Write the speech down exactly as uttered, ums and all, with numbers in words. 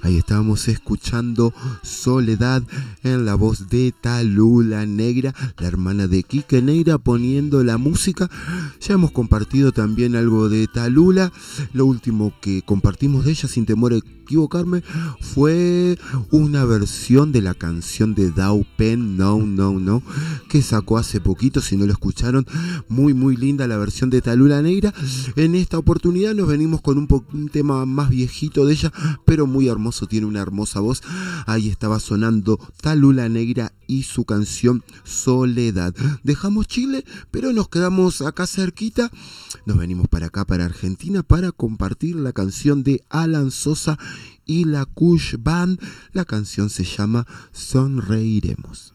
Ahí estábamos escuchando Soledad en la voz de Talula Negra, la hermana de Quique Neira, poniendo la música. Ya hemos compartido también algo de Talula. Lo último que compartimos de ella, sin temor a equivocarme, fue una versión de la canción de Dau Pen, No, No, No, que sacó hace poquito. Si no lo escucharon, muy muy linda la versión de Talula Negra. En esta oportunidad nos venimos con un, po- un tema más viejito de ella, pero muy hermoso, tiene una hermosa voz. Ahí estaba sonando Talula Negra y su canción Soledad. Dejamos Chile, pero nos quedamos acá cerquita. Nos venimos para acá, para Argentina, para compartir la canción de Alan Sosa y la Kush Band. La canción se llama Sonreiremos.